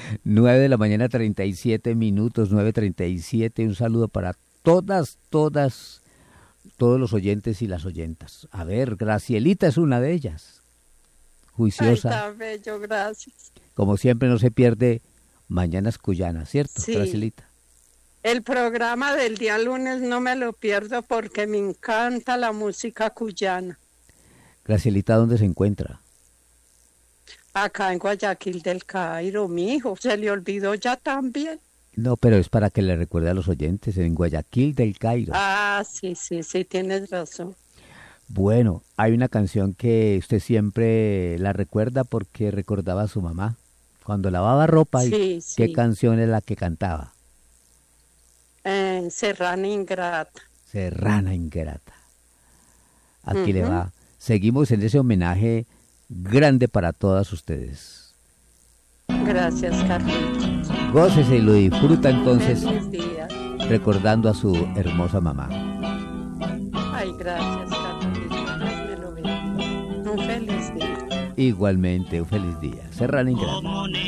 9 de la mañana, 37 minutos, 9:37. Un saludo para todos los oyentes y las oyentas. A ver, Gracielita es una de ellas. Juiciosa. Ay, tan bello, gracias. Como siempre, no se pierde Mañanas Cuyanas, ¿cierto, Sí. Gracielita? El programa del día lunes no me lo pierdo porque me encanta la música cuyana. Gracielita, ¿dónde se encuentra? Acá en Guayaquil del Cairo, mi hijo, se le olvidó ya también. No, pero es para que le recuerde a los oyentes, en Guayaquil del Cairo. Ah, sí, tienes razón. Bueno, hay una canción que usted siempre la recuerda porque recordaba a su mamá cuando lavaba ropa. ¿Y Sí, qué sí. canción es la que cantaba? Serrana Ingrata. Serrana Ingrata. Aquí le Ujú. va. Seguimos en ese homenaje grande para todas ustedes. Gracias, Carlitos. Gócese y lo disfruta entonces Feliz día. recordando a su hermosa mamá. Ay, gracias, Carlitos. Dios me lo bendiga. Un feliz día. Igualmente, un feliz día. Serrana Ingrata.